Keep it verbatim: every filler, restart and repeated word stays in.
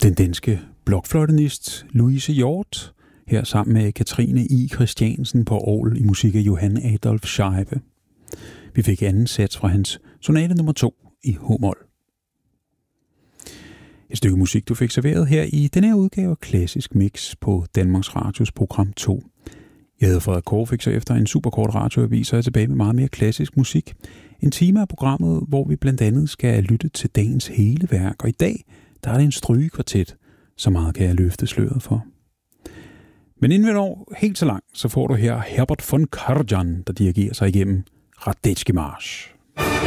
Den danske blokfløjtenist Louise Hjort, her sammen med Katrine I. Christiansen på orgel i musik af Johann Adolf Scheibe. Vi fik anden sats fra hans sonate nummer to i H-mol. Et stykke musik, du fik serveret her i denne her udgave af Klassisk Mix på Danmarks Radios program to. Jeg hedder Frederik Korfik, så efter en superkort radioavis er jeg tilbage med meget mere klassisk musik. En time af programmet, hvor vi blandt andet skal lytte til dagens hele værk, og i dag der er det en strygekvartet, så meget kan jeg løfte sløret for. Men inden vi når helt så langt, så får du her Herbert von Karajan, der dirigerer sig igennem Radetzky March.